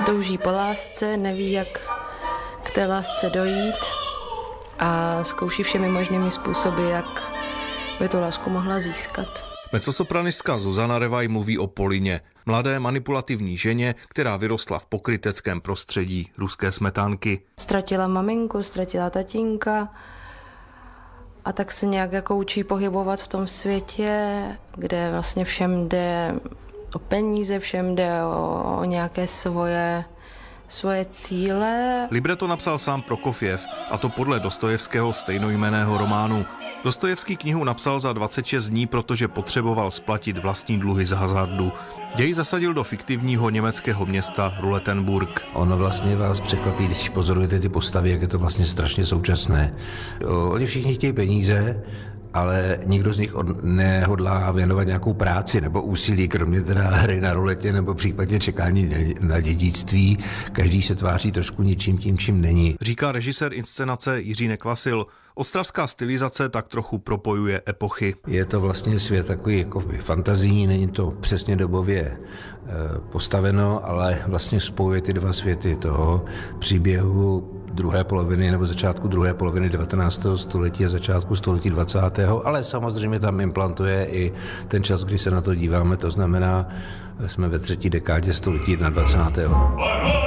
touží po lásce, neví, jak k té lásce dojít a zkouší všemi možnými způsoby, jak by tu lásku mohla získat. Mezzosopranistka Zuzana Revaj mluví o Polině, mladé manipulativní ženě, která vyrostla v pokryteckém prostředí ruské smetánky. Ztratila maminku, ztratila tatínka a tak se nějak jako učí pohybovat v tom světě, kde vlastně všem jde o peníze, všem jde o nějaké svoje cíle. Libreto napsal sám Prokofjev, a to podle Dostojevského stejnojmenného románu. Dostojevský knihu napsal za 26 dní, protože potřeboval splatit vlastní dluhy z hazardu. Děj zasadil do fiktivního německého města Ruletenburg. Ono vlastně vás překvapí, když pozorujete ty postavy, jak je to vlastně strašně současné. Oni všichni chtějí peníze, ale nikdo z nich nehodlá věnovat nějakou práci nebo úsilí, kromě teda hry na ruletě nebo případně čekání na dědictví. Každý se tváří trošku něčím tím, čím není. Říká režisér inscenace Jiří Nekvasil. Ostravská stylizace tak trochu propojuje epochy. Je to vlastně svět takový jako fantazijní, není to přesně dobově postaveno, ale vlastně spojuje ty dva světy toho příběhu druhé poloviny nebo začátku druhé poloviny 19. století a začátku století 20. Ale samozřejmě tam implantuje i ten čas, kdy se na to díváme, to znamená, jsme ve třetí dekádě století 21.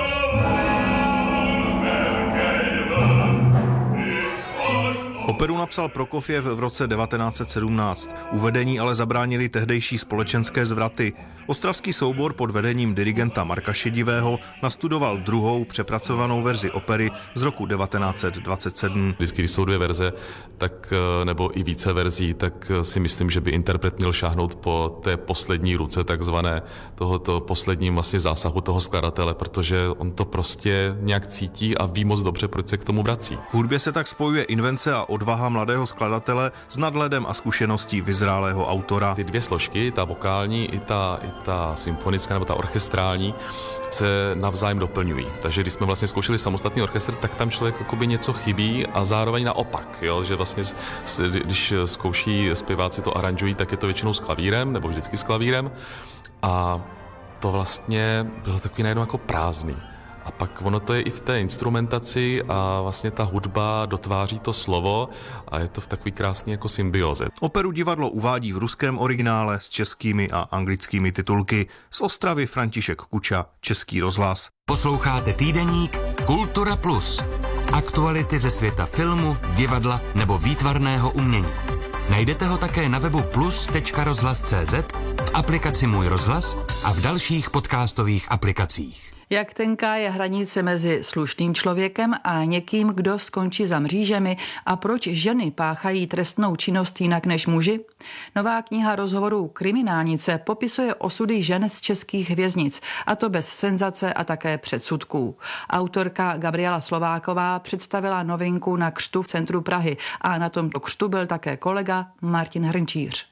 Operu napsal Prokofjev v roce 1917. Uvedení ale zabránili tehdejší společenské zvraty. Ostravský soubor pod vedením dirigenta Marka Šedivého nastudoval druhou přepracovanou verzi opery z roku 1927. Vždycky, když jsou dvě verze, tak, nebo i více verzí, tak si myslím, že by interpret měl šáhnout po té poslední ruce, takzvané tohoto posledním vlastně zásahu toho skladatele, protože on to prostě nějak cítí a ví moc dobře, proč se k tomu vrací. V hudbě se tak spojuje invence a odvaha mladého skladatele s nadhledem a zkušeností vyzrálého autora. Ty dvě složky, ta vokální i ta symfonická nebo ta orchestrální, se navzájem doplňují. Takže když jsme vlastně zkoušeli samostatný orchestr, tak tam člověk jakoby něco chybí a zároveň naopak, jo? Že vlastně když zkouší zpěváci to aranžují, tak je to většinou s klavírem nebo vždycky s klavírem a to vlastně bylo takový najednou jako prázdný. A pak ono to je i v té instrumentaci a vlastně ta hudba dotváří to slovo a je to v takový krásný jako symbioze. Operu divadlo uvádí v ruském originále s českými a anglickými titulky. Z Ostravy František Kuča, Český rozhlas. Posloucháte týdeník Kultura Plus. Aktuality ze světa filmu, divadla nebo výtvarného umění. Najdete ho také na webu plus.rozhlas.cz, v aplikaci Můj rozhlas a v dalších podcastových aplikacích. Jak tenká je hranice mezi slušným člověkem a někým, kdo skončí za mřížemi a proč ženy páchají trestnou činnost jinak než muži? Nová kniha rozhovorů Kriminálnice popisuje osudy žen z českých věznic, a to bez senzace a také předsudků. Autorka Gabriela Slováková představila novinku na křtu v centru Prahy a na tomto křtu byl také kolega Martin Hrnčíř.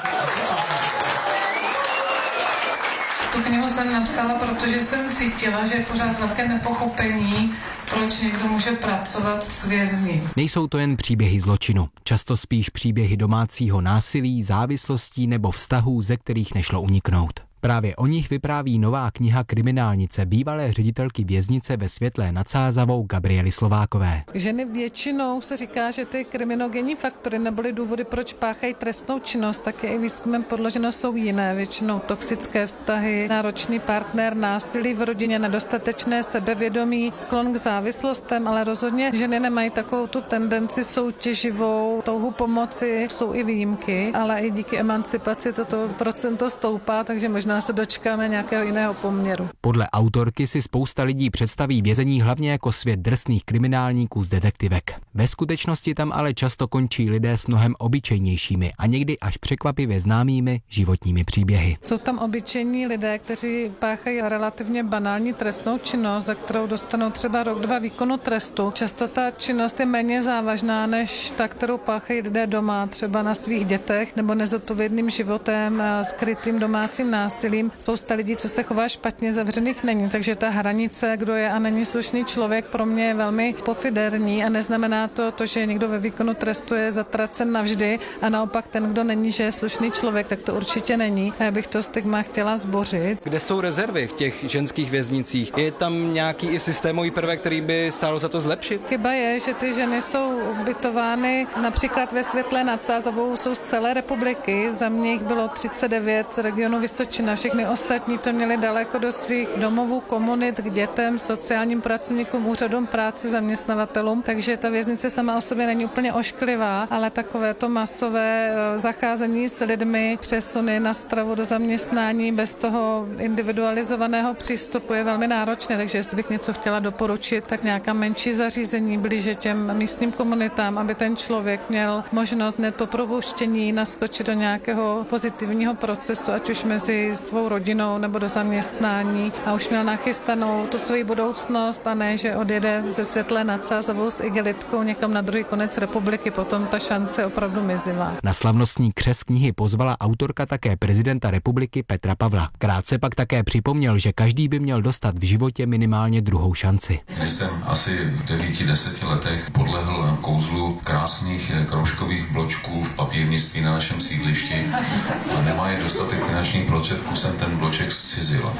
Tu knihu jsem napsala, protože jsem cítila, že je pořád velké nepochopení, proč někdo může pracovat s vězni. Nejsou to jen příběhy zločinu, často spíš příběhy domácího násilí, závislostí nebo vztahů, ze kterých nešlo uniknout. Právě o nich vypráví nová kniha Kriminálnice bývalé ředitelky věznice ve Světlé nad Sázavou Gabriely Slovákové. Ženy většinou se říká, že ty kriminogenní faktory neboli důvody, proč páchají trestnou činnost, tak je i výzkumem podloženo, jsou jiné. Většinou toxické vztahy, náročný partner, násilí v rodině, nedostatečné sebevědomí, sklon k závislostem, ale rozhodně ženy nemají takovou tu tendenci soutěživou, touhu pomoci, jsou i výjimky, ale i díky emancipaci toto procento stoupá, takže možná se dočkáme nějakého jiného poměru. Podle autorky si spousta lidí představí vězení hlavně jako svět drsných kriminálníků z detektivek. Ve skutečnosti tam ale často končí lidé s mnohem obyčejnějšími a někdy až překvapivě známými životními příběhy. Jsou tam obyčejní lidé, kteří páchají relativně banální trestnou činnost, za kterou dostanou třeba rok, 2 výkonu trestu. Často ta činnost je méně závažná než ta, kterou páchají lidé doma, třeba na svých dětech nebo nezodpovědným životem a skrytým domácím násilím. násilím. Spousta lidí, co se chová špatně, zavřených není, takže ta hranice, kdo je a není slušný člověk, pro mě je velmi pofiderní a neznamená to, že někdo ve výkonu trestu je zatracen navždy a naopak ten, kdo není, že je slušný člověk, tak to určitě není. A já bych to stigma chtěla zbořit. Kde jsou rezervy v těch ženských věznicích? Je tam nějaký i systémový prvek, který by stálo za to zlepšit? Chyba je, že ty ženy jsou ubytovány například ve Světlé nad Sázavou, jsou z celé republiky. Za mě jich bylo 39 z regionu Vysočina. Všechny ostatní to měli daleko do svých domovů, komunit, k dětem, sociálním pracovníkům, úřadům práce, zaměstnavatelům. Takže ta věznice sama o sobě není úplně ošklivá, ale takové to masové zacházení s lidmi, přesuny na stravu do zaměstnání bez toho individualizovaného přístupu je velmi náročné. Takže jestli bych něco chtěla doporučit, tak nějaká menší zařízení blíže těm místním komunitám, aby ten člověk měl možnost hned po propuštění naskočit do nějakého pozitivního procesu, ať už mezi svou rodinou nebo do zaměstnání a už měl nachystanou tu svoji budoucnost a ne, že odjede ze Světlé nad Sázavou s igelitkou někam na druhý konec republiky, potom ta šance opravdu mizivá. Na slavnostní křest knihy pozvala autorka také prezidenta republiky Petra Pavla. Krátce pak také připomněl, že každý by měl dostat v životě minimálně druhou šanci. Když jsem asi v 9-10 letech podlehl kouzlu krásných kroužkových bločků v papírnictví na našem sídlišti a nemají dostatek finančních prostředků, jsem ten bloček zcizil.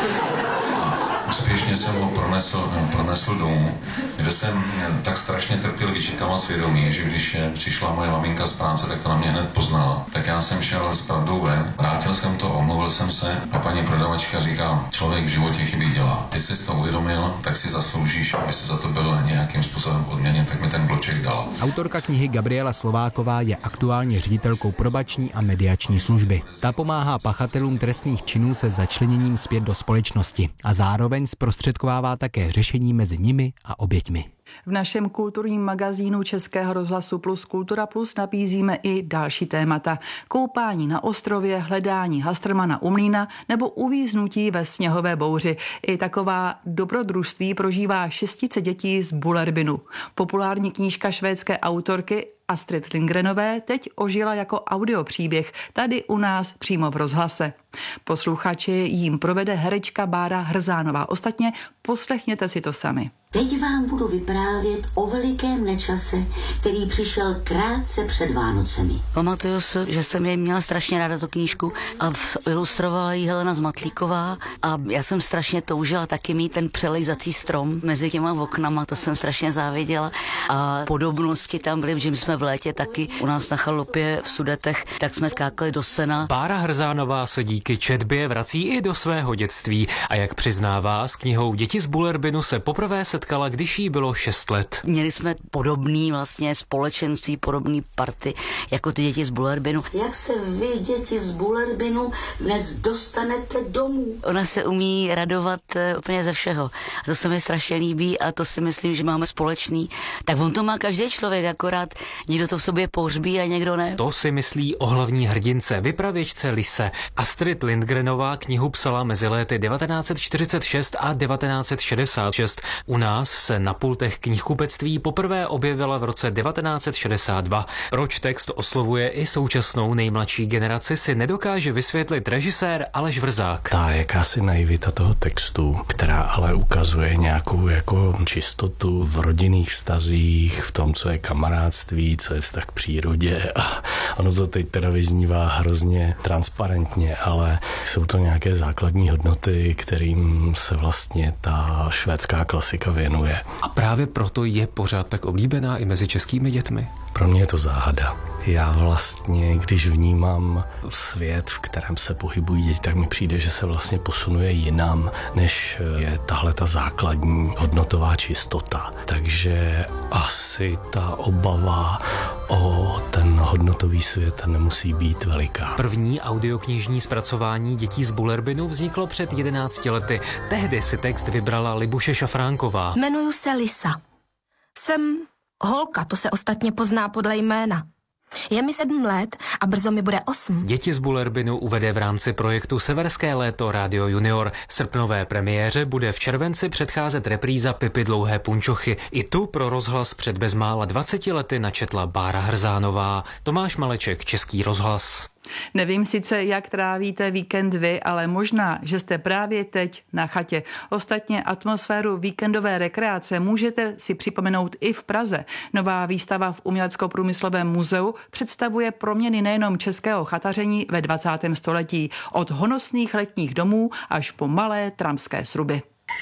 Úspěšně jsem ho pronesl domů, kde jsem tak strašně trpěl výčitkem a svědomí, že když přišla moje maminka z práce, tak to na mě hned poznala. Tak já jsem šel s pravdou ven, vrátil jsem to, omluvil jsem se a paní prodavačka říká, člověk v životě chyby dělá. Ty jsi to uvědomil, tak si zasloužíš, aby se za to byl nějakým způsobem odměněn, tak mi ten bloček dala. Autorka knihy Gabriela Slováková je aktuálně ředitelkou probační a mediační služby. Ta pomáhá pachatelům trestných činů se začleněním zpět do společnosti a zároveň zprostředkovává také řešení mezi nimi a oběťmi. V našem kulturním magazínu Českého rozhlasu Plus Kultura Plus nabízíme i další témata. Koupání na ostrově, hledání Hastrmana u mlýna nebo uvíznutí ve sněhové bouři. I taková dobrodružství prožívá 600 dětí z Bullerbinu. Populární knížka švédské autorky Astrid Lindgrenové teď ožila jako audiopříběh tady u nás přímo v rozhlase. Posluchači jím provede herečka Bára Hrzánová. Ostatně poslechněte si to sami. Teď vám budu vyprávět o velikém nečase, který přišel krátce před Vánocemi. Pamatuju si, že jsem jej měla strašně ráda tu knížku a ilustrovala ji Helena Zmatlíková a já jsem strašně toužila taky mít ten přelejzací strom mezi těma oknama, to jsem strašně záviděla a podobnosti tam byly, že my jsme v létě taky u nás na chalupě v Sudetech, tak jsme skákali do sena. Bára Hrzánová se díky četbě vrací i do svého dětství a jak přiznává, s knihou Děti z Bullerbinu se poprvé setkala, když jí bylo 6 let. Měli jsme podobný vlastně společenství, podobný party jako ty děti z Bullerbinu. Jak se vy, děti z Bullerbinu, dnes dostanete domů? Ona se umí radovat úplně ze všeho. A to se mi strašně líbí a to si myslím, že máme společný. Tak on to má každý člověk, akorát někdo to v sobě pohřbí a někdo ne. To si myslí o hlavní hrdince, vypravěčce Lise. Astrid Lindgrenová knihu psala mezi léty 1946 a 1966. U nás se na pultech knihkupectví poprvé objevila v roce 1962. Proč text oslovuje i současnou nejmladší generaci, si nedokáže vysvětlit režisér Aleš Vrzák. Ta jakási naivita toho textu, která ale ukazuje nějakou jako čistotu v rodinných vztazích, v tom, co je kamarádství, co je vztah k přírodě. A ono to teď teda vyznívá hrozně transparentně, ale jsou to nějaké základní hodnoty, kterým se vlastně ta švédská klasika věnuje. A právě proto je pořád tak oblíbená i mezi českými dětmi? Pro mě je to záhada. Já vlastně, když vnímám svět, v kterém se pohybují děti, tak mi přijde, že se vlastně posunuje jinam, než je tahle ta základní hodnotová čistota. Takže asi ta obava o ten hodnotový svět nemusí být veliká. První audioknižní zpracování Dětí z Bullerbinu vzniklo před 11 lety. Tehdy si text vybrala Libuše Šafránková. Jmenuji se Lisa. Jsem holka, to se ostatně pozná podle jména. Je mi 7 let a brzo mi bude 8. Děti z Bullerbinu uvede v rámci projektu Severské léto Radio Junior. Srpnové premiéře bude v červenci předcházet repríza Pipy dlouhé punčochy. I tu pro rozhlas před bezmála 20 lety načetla Bára Hrzánová. Tomáš Maleček, Český rozhlas. Nevím sice, jak trávíte víkend vy, ale možná, že jste právě teď na chatě. Ostatně atmosféru víkendové rekreace můžete si připomenout i v Praze. Nová výstava v Umělecko-průmyslovém muzeu představuje proměny nejenom českého chataření ve 20. století, od honosných letních domů až po malé tramské sruby.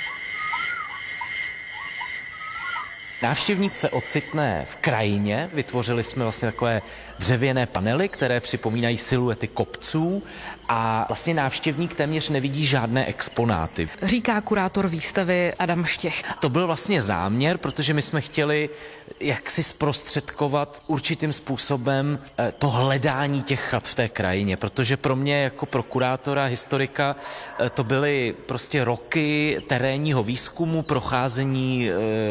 Návštěvník se ocitne v krajině, vytvořili jsme vlastně takové dřevěné panely, které připomínají siluety kopců a vlastně návštěvník téměř nevidí žádné exponáty. Říká kurátor výstavy Adam Štěch. To byl vlastně záměr, protože my jsme chtěli jaksi zprostředkovat určitým způsobem to hledání těch chat v té krajině, protože pro mě jako pro kurátora, historika to byly prostě roky terénního výzkumu, procházení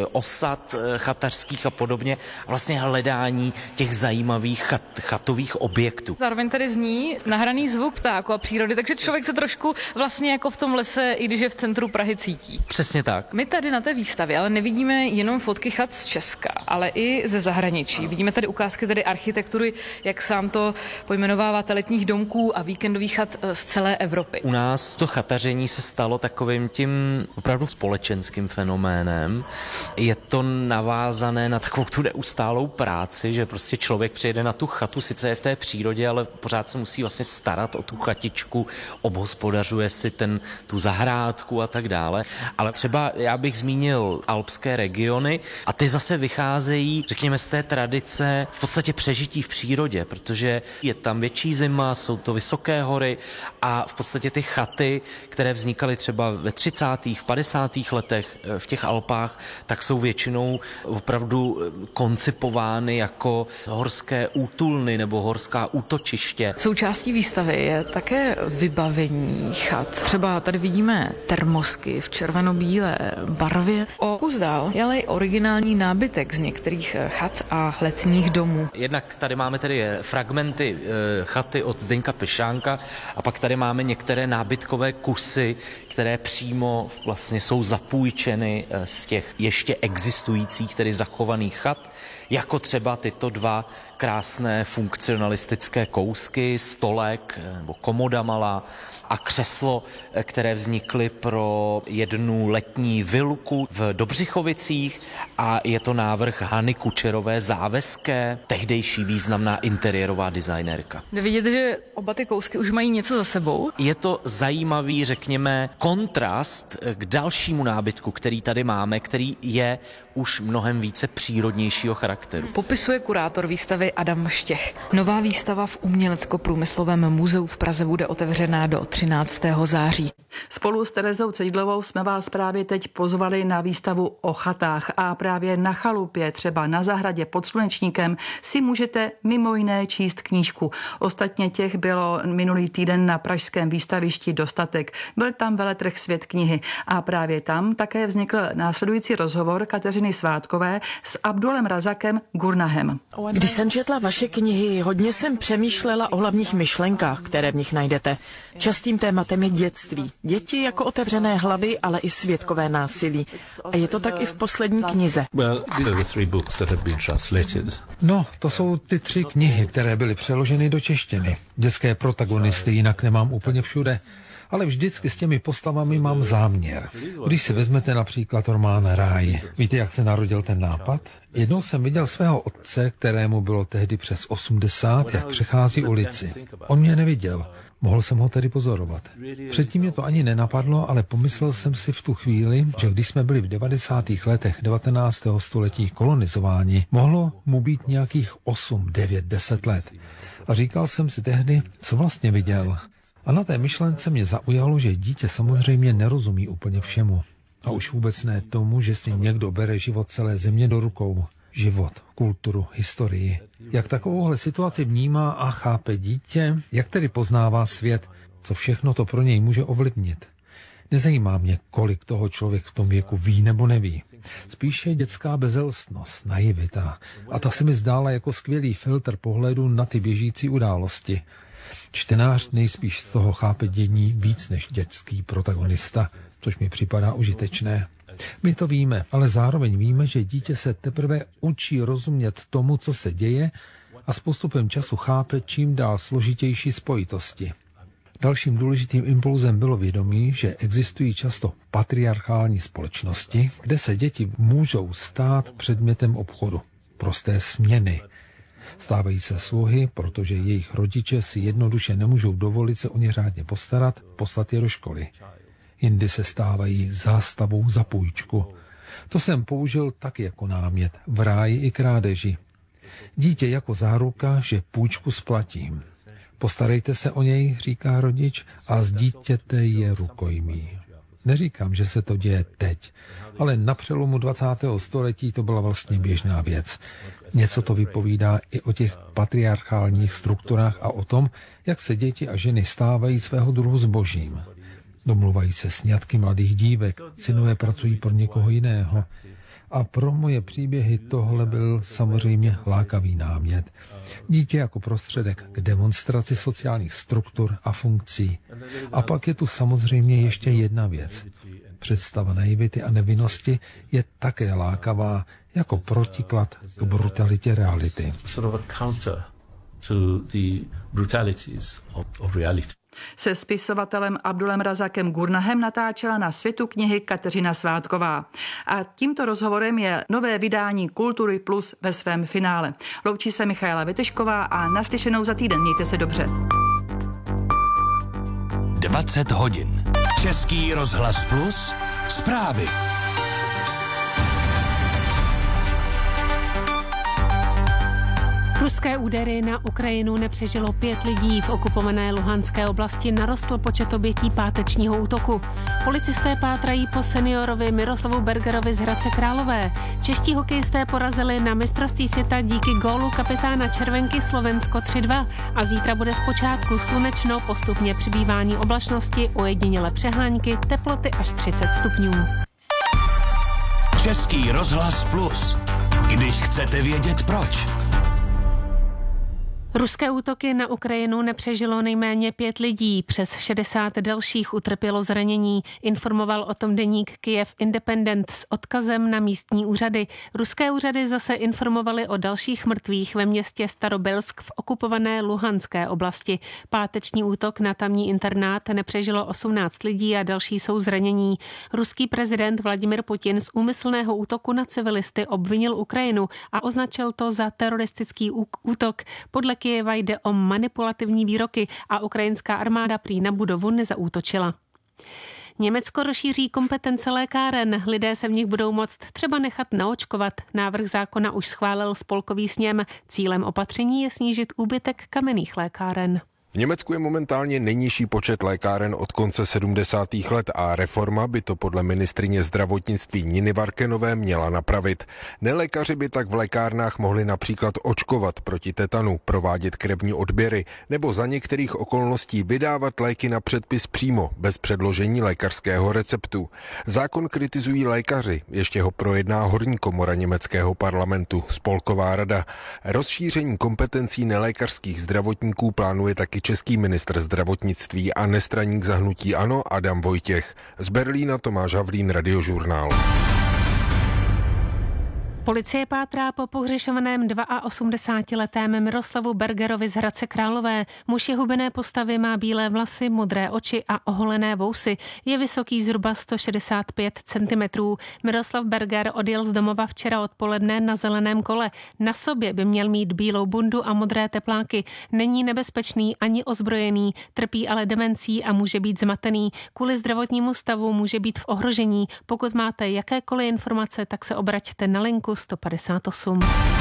osad chatařských a podobně, vlastně hledání těch zajímavých chatových objektů. Zároveň tady zní nahraný zvuk ptáků a přírody, takže člověk se trošku vlastně jako v tom lese, i když je v centru Prahy, cítí. Přesně tak. My tady na té výstavě ale nevidíme jenom fotky chat z Česka, ale i ze zahraničí. Vidíme tady ukázky tedy architektury, jak sám to pojmenováváte, letních domků a víkendových chat z celé Evropy. U nás to chataření se stalo takovým tím opravdu společenským fenoménem. Je to navázané na takovou tu neustálou práci, že prostě člověk přijede na tu chatu, sice je v té přírodě, ale pořád se musí vlastně starat o tu chatičku, obhospodařuje si tu zahrádku a tak dále. Ale třeba já bych zmínil alpské regiony a ty zase vycházejí, řekněme, z té tradice v podstatě přežití v přírodě, protože je tam větší zima, jsou to vysoké hory a v podstatě ty chaty, které vznikaly třeba ve 30. 50. letech v těch Alpách, tak jsou většinou opravdu koncipovány jako horské útulny nebo horská útočiště. Součástí výstavy je také vybavení chat. Třeba tady vidíme termosky v červeno-bílé barvě. O kus dál je ale originální nábytek z některých chat a letních domů. Jednak tady máme tedy fragmenty chaty od Zdeňka Pešánka a pak tady máme některé nábytkové kusy, které přímo vlastně jsou zapůjčeny z těch ještě existujících, tedy zachovaných chat, jako třeba tyto dva krásné funkcionalistické kousky, stolek nebo komoda malá a křeslo, které vznikly pro jednu letní vilku v Dobřichovicích a je to návrh Hany Kučerové Záveské, tehdejší významná interiérová designérka. Jde vidět, že oba ty kousky už mají něco za sebou. Je to zajímavý, řekněme, kontrast k dalšímu nábytku, který tady máme, který je už mnohem více přírodnějšího charakteru. Popisuje kurátor výstavy Adam Štěch. Nová výstava v Umělecko-průmyslovém muzeu v Praze bude otevřená do 13. září. Spolu s Terezou Cedidlovou jsme vás právě teď pozvali na výstavu o chatách a právě na chalupě, třeba na zahradě pod Slunečníkem, si můžete mimo jiné číst knížku. Ostatně těch bylo minulý týden na pražském výstavišti dostatek. Byl tam veletrh Svět knihy a právě tam také vznikl následující rozhovor Kateřiny Svátkové s Abdulem Razakem Gurnahem. Když jsem četla vaše knihy, hodně jsem přemýšlela o hlavních myšlenkách, které v nich najdete. Častým tématem je dětství. Děti jako otevřené hlavy, ale i svědkové násilí. A je to tak i v poslední knize. No, to jsou ty 3 knihy, které byly přeloženy do češtiny. Dětské protagonisty jinak nemám úplně všude, ale vždycky s těmi postavami mám záměr. Když si vezmete například román Ráj, víte, jak se narodil ten nápad? Jednou jsem viděl svého otce, kterému bylo tehdy přes 80, jak přechází ulici. On mě neviděl. Mohl jsem ho tedy pozorovat. Předtím mě to ani nenapadlo, ale pomyslel jsem si v tu chvíli, že když jsme byli v 90. letech 19. století kolonizováni, mohlo mu být nějakých 8, 9, 10 let. A říkal jsem si tehdy, co vlastně viděl. A na té myšlence mě zaujalo, že dítě samozřejmě nerozumí úplně všemu. A už vůbec ne tomu, že si někdo bere život celé země do rukou. Život, kulturu, historii. Jak takovouhle situaci vnímá a chápe dítě, jak tedy poznává svět, co všechno to pro něj může ovlivnit. Nezajímá mě, kolik toho člověk v tom věku ví nebo neví. Spíše dětská bezelstnost, naivita. A ta se mi zdála jako skvělý filtr pohledu na ty běžící události. Čtenář nejspíš z toho chápe dění víc než dětský protagonista, což mi připadá užitečné. My to víme, ale zároveň víme, že dítě se teprve učí rozumět tomu, co se děje, a s postupem času chápe čím dál složitější spojitosti. Dalším důležitým impulzem bylo vědomí, že existují často patriarchální společnosti, kde se děti můžou stát předmětem obchodu, prosté směny. Stávají se sluhy, protože jejich rodiče si jednoduše nemůžou dovolit se o ně řádně postarat, poslat je do školy. Jindy se stávají zástavou za půjčku. To jsem použil tak jako námět v ráji i krádeži. Dítě jako záruka, že půjčku splatím. Postarejte se o něj, říká rodič, a z dítěte je rukojmí. Neříkám, že se to děje teď, ale na přelomu 20. století to byla vlastně běžná věc. Něco to vypovídá i o těch patriarchálních strukturách a o tom, jak se děti a ženy stávají svého druhu zbožím. Domluvají se sňatky mladých dívek, synové pracují pro někoho jiného. A pro moje příběhy tohle byl samozřejmě lákavý námět. Dítě jako prostředek k demonstraci sociálních struktur a funkcí. A pak je tu samozřejmě ještě jedna věc. Představa naivity a nevinnosti je také lákavá jako protiklad k brutalitě reality. Se spisovatelem Abdulem Razakem Gurnahem natáčela na Světu knihy Kateřina Svátková. A tímto rozhovorem je nové vydání Kultury Plus ve svém finále. Loučí se Michaela Vytešková a naslyšenou za týden. Mějte se dobře. 20 hodin. Český rozhlas Plus. Zprávy. Ruské údery na Ukrajinu nepřežilo 5 lidí. V okupované Luhanské oblasti narostl počet obětí pátečního útoku. Policisté pátrají po seniorovi Miroslavu Bergerovi z Hradce Králové. Čeští hokejisté porazili na mistrovství světa díky gólu kapitána Červenky Slovensko 3-2 a zítra bude zpočátku slunečno, postupně přibývání oblačnosti, ojediněle přehánky, teploty až 30 stupňů. Český rozhlas Plus. Když chcete vědět proč. Ruské útoky na Ukrajinu nepřežilo nejméně 5 lidí, přes 60 dalších utrpělo zranění, informoval o tom deník Kyiv Independent s odkazem na místní úřady. Ruské úřady zase informovaly o dalších mrtvých ve městě Starobelsk v okupované Luhanské oblasti. Páteční útok na tamní internát nepřežilo 18 lidí a další jsou zranění. Ruský prezident Vladimir Putin z úmyslného útoku na civilisty obvinil Ukrajinu a označil to za teroristický útok. Podle Kyjeva jde o manipulativní výroky a ukrajinská armáda prý na budovu nezaútočila. Německo rozšíří kompetence lékáren. Lidé se v nich budou moct třeba nechat naočkovat. Návrh zákona už schválil spolkový sněm. Cílem opatření je snížit úbytek kamenných lékáren. V Německu je momentálně nejnižší počet lékáren od konce 70. let a reforma by to podle ministryně zdravotnictví Niny Varkenové měla napravit. Nelékaři by tak v lékárnách mohli například očkovat proti tetanu, provádět krevní odběry nebo za některých okolností vydávat léky na předpis přímo, bez předložení lékařského receptu. Zákon kritizují lékaři, ještě ho projedná horní komora německého parlamentu, Spolková rada. Rozšíření kompetencí nelékařských zdravotníků plánuje taky český ministr zdravotnictví a nestraník za hnutí ANO Adam Vojtěch. Z Berlína Tomáš Havlín, Radiožurnál. Policie pátrá po pohřešovaném 82letém Miroslavu Bergerovi z Hradce Králové. Muž je hubené postavy, má bílé vlasy, modré oči a oholené vousy. Je vysoký zhruba 165 cm. Miroslav Berger odjel z domova včera odpoledne na zeleném kole. Na sobě by měl mít bílou bundu a modré tepláky. Není nebezpečný ani ozbrojený, trpí ale demencí a může být zmatený. Kvůli zdravotnímu stavu může být v ohrožení. Pokud máte jakékoliv informace, tak se obraťte na linku 158.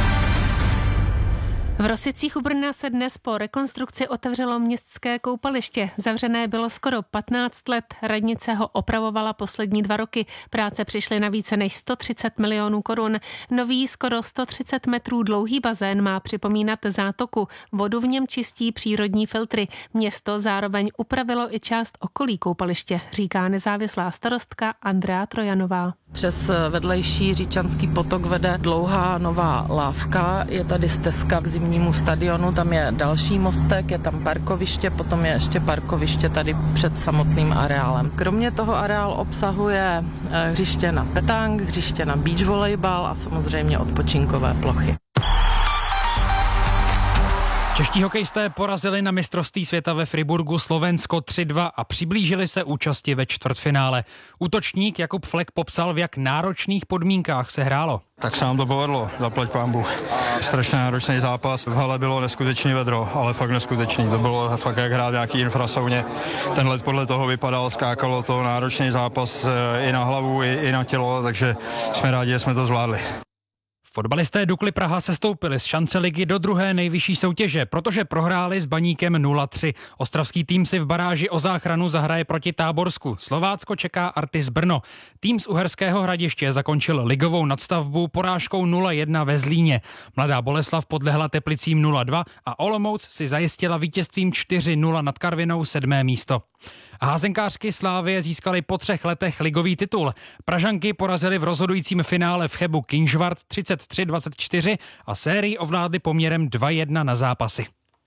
V Rosicích u Brna se dnes po rekonstrukci otevřelo městské koupaliště. Zavřené bylo skoro 15 let. Radnice ho opravovala poslední 2 roky. Práce přišly na více než 130 milionů korun. Nový skoro 130 metrů dlouhý bazén má připomínat zátoku. Vodu v něm čistí přírodní filtry. Město zároveň upravilo i část okolí koupaliště, říká nezávislá starostka Andrea Trojanová. Přes vedlejší Říčanský potok vede dlouhá nová lávka, je tady stezka k zimnímu stadionu, tam je další mostek, je tam parkoviště, potom je ještě parkoviště tady před samotným areálem. Kromě toho areál obsahuje hřiště na petang, hřiště na beach volejbal a samozřejmě odpočinkové plochy. Čeští hokejisté porazili na mistrovství světa ve Friburgu Slovensko 3-2 a přiblížili se účasti ve čtvrtfinále. Útočník Jakub Flek popsal, v jak náročných podmínkách se hrálo. Tak se nám to povedlo, zaplať pánbu. Strašně náročný zápas, v hale bylo neskutečný vedro, ale fakt neskutečný. To bylo fakt jak hrát nějaký infrasauně. Ten led podle toho vypadal, skákalo to, náročný zápas i na hlavu, i na tělo, takže jsme rádi, že jsme to zvládli. Fotbalisté Dukly Praha sestoupili z šance ligy do druhé nejvyšší soutěže, protože prohráli s Baníkem 0-3. Ostravský tým si v baráži o záchranu zahraje proti Táborsku. Slovácko čeká Artis Brno. Tým z Uherského Hradiště zakončil ligovou nadstavbu porážkou 0-1 ve Zlíně. Mladá Boleslav podlehla Teplicím 0-2 a Olomouc si zajistila vítězstvím 4-0 nad Karvinou 7. místo. Házenkářky Slávie získaly po 3 letech ligový titul. Pražanky porazily v rozhodujícím finále v Chebu Kynžvart 33-24 a sérii ovládly poměrem 2-1 na zápasy.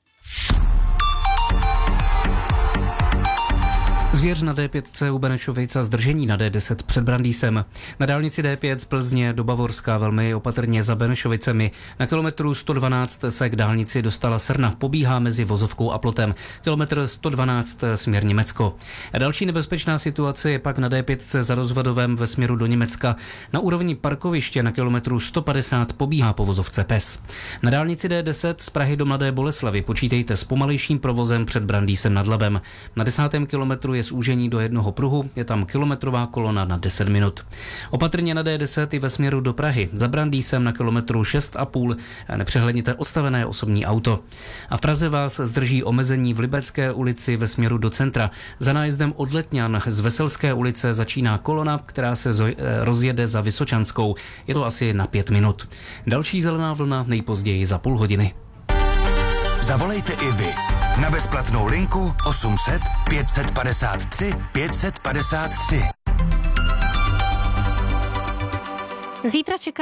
Zvěř na D5 u Benešovic a zdržení na D10 před Brandýsem. Na dálnici D5 z Plzně do Bavorska velmi opatrně za Benešovicemi. Na kilometru 112 se k dálnici dostala Srna, pobíhá mezi Vozovkou a Plotem. Kilometr 112 směr Německo. A další nebezpečná situace je pak na D5 za Rozvadovem ve směru do Německa. Na úrovni parkoviště na kilometru 150 pobíhá po vozovce Pes. Na dálnici D10 z Prahy do Mladé Boleslavi počítejte s pomalejším provozem před Brandýsem nad Labem. Na 10. kilometru je zúžení do jednoho pruhu, je tam kilometrová kolona na 10 minut. Opatrně na D10 i ve směru do Prahy. Za Brandýsem na kilometru 6,5 nepřehledněte odstavené osobní auto. A v Praze vás zdrží omezení v Liberské ulici ve směru do centra. Za nájezdem od Letňan z Veselské ulice začíná kolona, která se rozjede za Vysočanskou. Je to asi na 5 minut. Další zelená vlna nejpozději za půl hodiny. Zavolejte i vy na bezplatnou linku 800 553 553. Zítra čeká